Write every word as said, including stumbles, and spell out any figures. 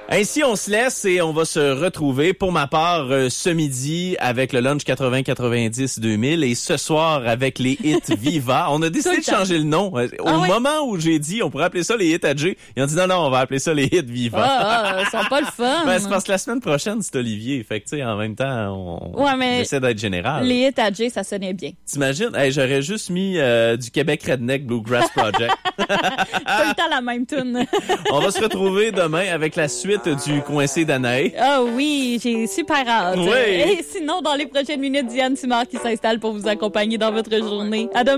Ainsi, on se laisse et on va se retrouver pour ma part euh, ce midi avec le lunch quatre-vingts quatre-vingt-dix deux mille et ce soir avec les hits Viva. On a décidé de changer le nom. Au ah, moment oui. où j'ai dit on pourrait appeler ça les hits A J, ils ont dit non, non, on va appeler ça les hits Viva. Ah, ah, ils sont pas le fun. Ben, c'est parce que la semaine prochaine, c'est Olivier. Fait que, tu sais, en même temps, on, ouais, mais on essaie d'être général. Les hits A J, ça sonnait bien. T'imagines? Hey, j'aurais juste mis euh, du Québec Redneck Bluegrass Project. Tout le temps la même tune. On va se retrouver demain avec la suite du Coincé d'Anaé. Ah oh oui, j'ai super hâte. Oui. Et sinon, dans les prochaines minutes, Diane Simard qui s'installe pour vous accompagner dans votre journée. À demain.